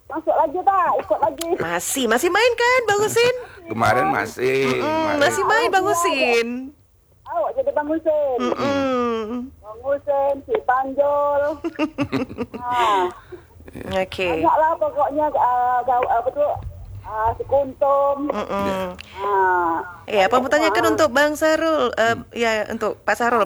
Masuk lagi tak? Ikut lagi. Masih main kan Bang Husin? Kemarin masih. Masih main Bang Husin. Awak jadi Bang Husin. Bang Husin, si Panjol. Okey. Banyaklah pokoknya apa tu? Si Kuntum. Apa mau tanyakan untuk Bang Sarul? Ya, untuk Pak Sarul.